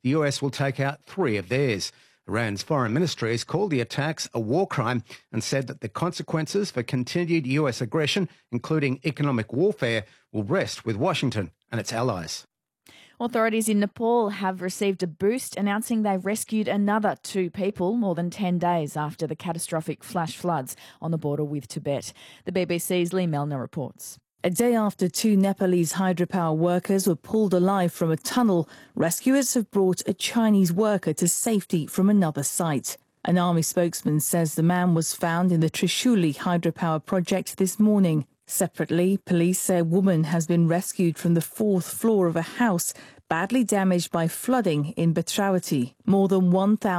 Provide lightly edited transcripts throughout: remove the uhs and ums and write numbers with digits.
the US will take out 3 of theirs. Iran's foreign ministry has called the attacks a war crime and said that the consequences for continued US aggression, including economic warfare, will rest with Washington and its allies. Authorities in Nepal have received a boost, announcing they've rescued another 2 people more than 10 days after the catastrophic flash floods on the border with Tibet. The BBC's Lee Melner reports. A day after 2 Nepalese hydropower workers were pulled alive from a tunnel, rescuers have brought a Chinese worker to safety from another site. An army spokesman says the man was found in the Trishuli hydropower project this morning. Separately, police say a woman has been rescued from the 4th floor of a house badly damaged by flooding in Bhadravati. More than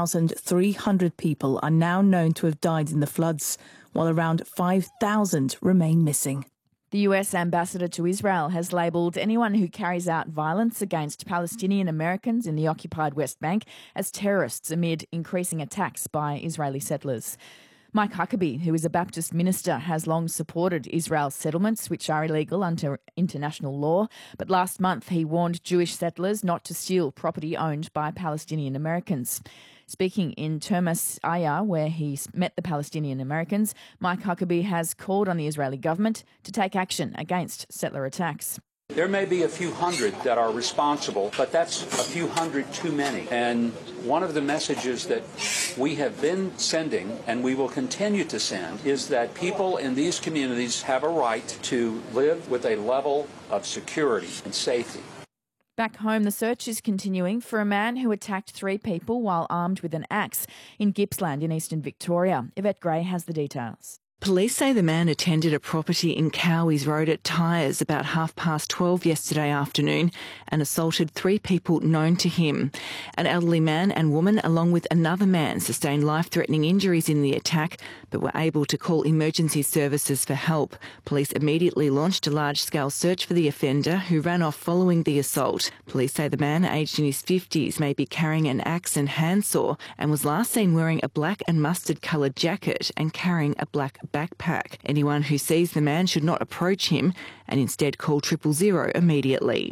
1,300 people are now known to have died in the floods, while around 5,000 remain missing. The US ambassador to Israel has labelled anyone who carries out violence against Palestinian Americans in the occupied West Bank as terrorists amid increasing attacks by Israeli settlers. Mike Huckabee, who is a Baptist minister, has long supported Israel's settlements, which are illegal under international law. But last month he warned Jewish settlers not to steal property owned by Palestinian Americans. Speaking in Termas Aya, where he met the Palestinian Americans, Mike Huckabee has called on the Israeli government to take action against settler attacks. There may be a few hundred that are responsible, but that's a few hundred too many. And one of the messages that we have been sending, and we will continue to send, is that people in these communities have a right to live with a level of security and safety. Back home, the search is continuing for a man who attacked 3 people while armed with an axe in Gippsland in eastern Victoria. Yvette Gray has the details. Police say the man attended a property in Cowies Road at Tyres about 12:30 yesterday afternoon and assaulted 3 people known to him. An elderly man and woman, along with another man, sustained life-threatening injuries in the attack but were able to call emergency services for help. Police immediately launched a large-scale search for the offender, who ran off following the assault. Police say the man, aged in his 50s, may be carrying an axe and handsaw and was last seen wearing a black and mustard-coloured jacket and carrying a black backpack. Anyone who sees the man should not approach him and instead call 000 immediately.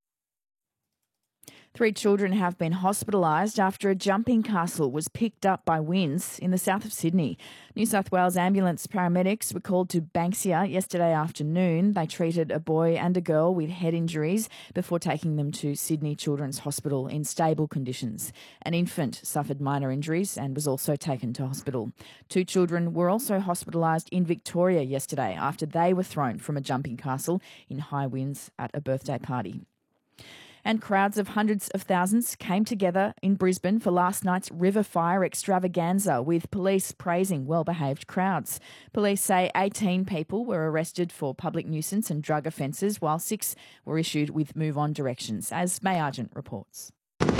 3 children have been hospitalised after a jumping castle was picked up by winds in the south of Sydney. New South Wales ambulance paramedics were called to Banksia yesterday afternoon. They treated a boy and a girl with head injuries before taking them to Sydney Children's Hospital in stable conditions. An infant suffered minor injuries and was also taken to hospital. 2 children were also hospitalised in Victoria yesterday after they were thrown from a jumping castle in high winds at a birthday party. And crowds of hundreds of thousands came together in Brisbane for last night's River Fire extravaganza, with police praising well-behaved crowds. Police say 18 people were arrested for public nuisance and drug offences, while 6 were issued with move-on directions, as May Argent reports.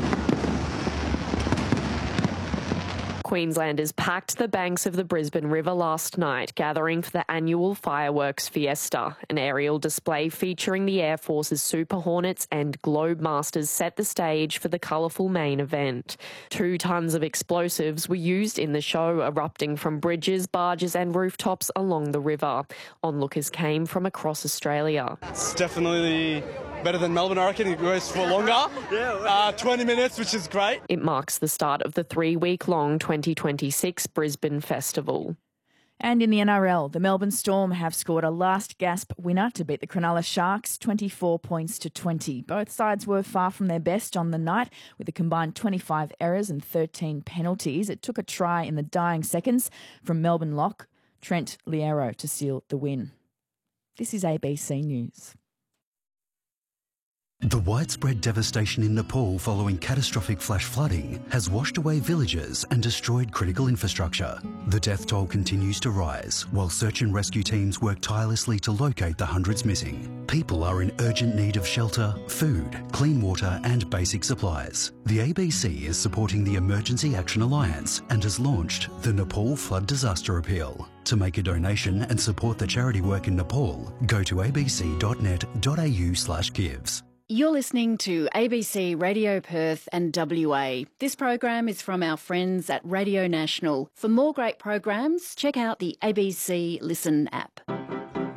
Queenslanders packed the banks of the Brisbane River last night, gathering for the annual fireworks fiesta. An aerial display featuring the Air Force's Super Hornets and Globemasters set the stage for the colourful main event. 2 tons of explosives were used in the show, erupting from bridges, barges and rooftops along the river. Onlookers came from across Australia. It's definitely better than Melbourne, I reckon. It goes for longer. 20 minutes, which is great. It marks the start of the 3-week-long 2026 Brisbane Festival. And in the NRL, the Melbourne Storm have scored a last-gasp winner to beat the Cronulla Sharks 24 points to 20. Both sides were far from their best on the night, with a combined 25 errors and 13 penalties. It took a try in the dying seconds from Melbourne lock Trent Liero to seal the win. This is ABC News. The widespread devastation in Nepal following catastrophic flash flooding has washed away villages and destroyed critical infrastructure. The death toll continues to rise, while search and rescue teams work tirelessly to locate the hundreds missing. People are in urgent need of shelter, food, clean water and basic supplies. The ABC is supporting the Emergency Action Alliance and has launched the Nepal Flood Disaster Appeal. To make a donation and support the charity work in Nepal, go to abc.net.au/gives. You're listening to ABC Radio Perth and WA. This program is from our friends at Radio National. For more great programs, check out the ABC Listen app.